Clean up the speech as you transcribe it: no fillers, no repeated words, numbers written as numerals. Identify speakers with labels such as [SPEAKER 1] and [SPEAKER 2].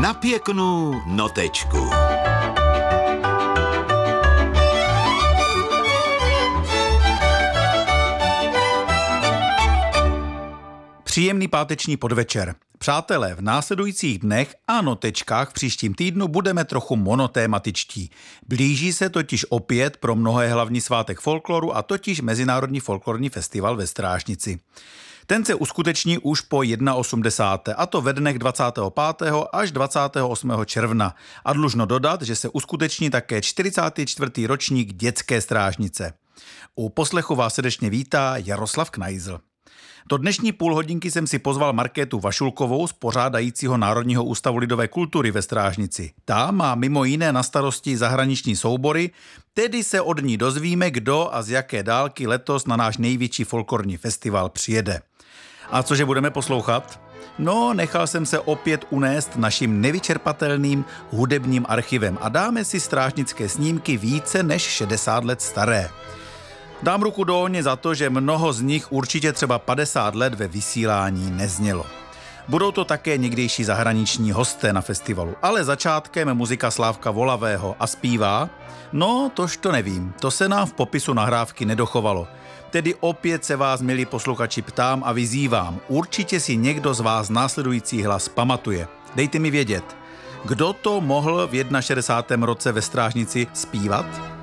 [SPEAKER 1] Na pěknou notečku.
[SPEAKER 2] Příjemný páteční podvečer. Přátelé, v následujících dnech a notečkách v příštím týdnu budeme trochu monotématičtí. Blíží se totiž opět pro mnohé hlavní svátek folkloru, a totiž Mezinárodní folklorní festival ve Strážnici. Ten se uskuteční už po 81. a to ve dnech 25. až 28. června. A dlužno dodat, že se uskuteční také 44. ročník Dětské strážnice. U poslechu vás srdečně vítá Jaroslav Knajzl. Do dnešní půlhodinky jsem si pozval Markétu Vašulkovou z pořádajícího Národního ústavu lidové kultury ve Strážnici. Ta má mimo jiné na starosti zahraniční soubory, tedy se od ní dozvíme, kdo a z jaké dálky letos na náš největší folklorní festival přijede. A cože budeme poslouchat? No, nechal jsem se opět unést naším nevyčerpatelným hudebním archivem a dáme si strážnické snímky více než 60 let staré. Dám ruku do ohně za to, že mnoho z nich určitě třeba 50 let ve vysílání neznělo. Budou to také někdejší zahraniční hosté na festivalu, ale začátkem muzika Slávka Volavého a zpívá? No, tož to nevím, to se nám v popisu nahrávky nedochovalo. Tedy opět se vás, milí posluchači, ptám a vyzývám, určitě si někdo z vás následující hlas pamatuje. Dejte mi vědět, kdo to mohl v 61. roce ve Strážnici zpívat?